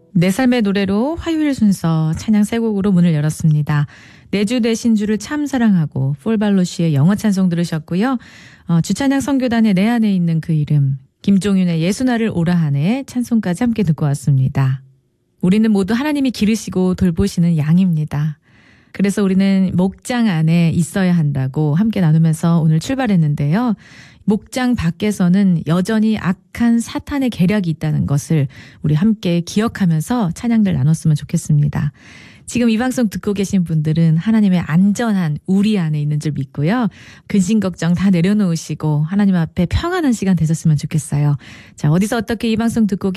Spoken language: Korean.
내 삶의 노래로 화요일 순서 찬양 세 곡으로 문을 열었습니다. 내주 되신 주를 참 사랑하고 폴발로 씨의 영어 찬송 들으셨고요. 주찬양 선교단의 내 안에 있는 그 이름, 김종윤의 예수나를 오라 하네 찬송까지 함께 듣고 왔습니다. 우리는 모두 하나님이 기르시고 돌보시는 양입니다. 그래서 우리는 목장 안에 있어야 한다고 함께 나누면서 오늘 출발했는데요. 목장 밖에서는 여전히 악한 사탄의 계략이 있다는 것을 우리 함께 기억하면서 찬양들 나눴으면 좋겠습니다. 지금 이 방송 듣고 계신 분들은 하나님의 안전한 우리 안에 있는 줄 믿고요. 근심 걱정 다 내려놓으시고 하나님 앞에 평안한 시간 되셨으면 좋겠어요. 자, 어디서 어떻게 이 방송 듣고